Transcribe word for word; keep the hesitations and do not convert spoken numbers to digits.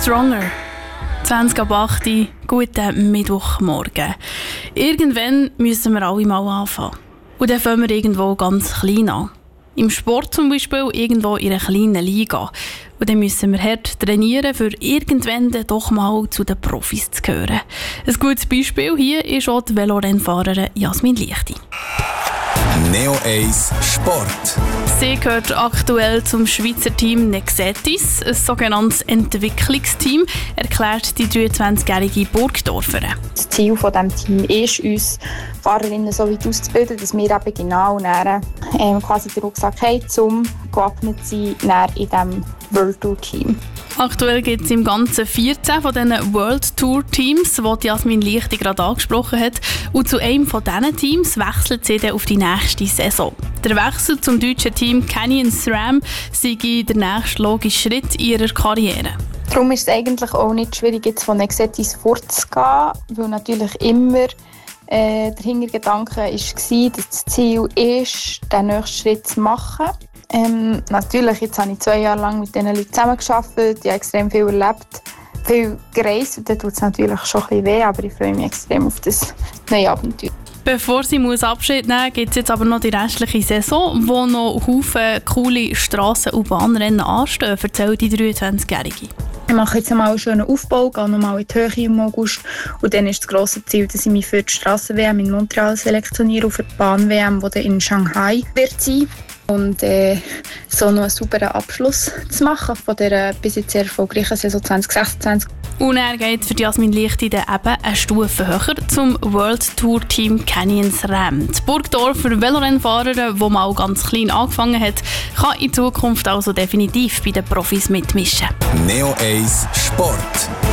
Stronger. zwanzig ab acht, guten Mittwochmorgen. Irgendwann müssen wir alle mal anfangen. Und dann fangen wir irgendwo ganz klein an. Im Sport zum Beispiel irgendwo in einer kleinen Liga. Und dann müssen wir hart trainieren, für irgendwann dann doch mal zu den Profis zu gehören. Ein gutes Beispiel hier ist auch die Velorennfahrerin Jasmin Liechti. Neo eins Sport. Sie gehört aktuell zum Schweizer Team Nexetis, ein sogenanntes Entwicklungsteam, erklärt die dreiundzwanzigjährige Burgdorferin. Das Ziel von diesem Team ist, uns Fahrerinnen so weit auszubilden, dass wir eben genau dann, ähm, quasi den Rucksack haben, um gewappnet zu sein in diesem World Tour Team. Aktuell gibt es im Ganzen vierzehn von diesen World Tour Teams, die Jasmin Liechti gerade angesprochen hat. Und zu einem von diesen Teams wechselt sie dann auf die nächste Saison. Der Wechsel zum deutschen Team Canyon SRAM sei der nächste logische Schritt in ihrer Karriere. Darum ist es eigentlich auch nicht schwierig, jetzt von Nexetis vorzugehen, weil natürlich immer äh, der Hintergedanke war, dass das Ziel ist, den nächsten Schritt zu machen. Ähm, natürlich, jetzt habe ich zwei Jahre lang mit diesen Leuten zusammengearbeitet, ich habe extrem viel erlebt, viel gereist, und da tut es natürlich schon ein bisschen weh, aber ich freue mich extrem auf das neue Abenteuer. Bevor sie muss Abschied nehmen muss, gibt es jetzt aber noch die restliche Saison, wo noch Haufen coole Strassen- und Bahnrennen anstehen, erzählt die dreiundzwanzigjährige. Ich mache jetzt einmal einen schönen Aufbau, gehe nochmal in die Höhe im August, und dann ist das grosse Ziel, dass ich mich für die Strassen-W M in Montreal selektioniere und für die Bahn-W M, die dann in Shanghai wird sein. Und äh, so noch einen sauberen Abschluss zu machen von dieser bis jetzt sehr erfolgreichen Saison zwanzig sechsundzwanzig. Und er geht für Jasmin Liechti dann eben eine Stufe höher zum World Tour Team Canyon SRAM. Die Burgdorfer Velorennfahrerin, die mal ganz klein angefangen hat, kann in Zukunft also definitiv bei den Profis mitmischen. Neo eins Sport.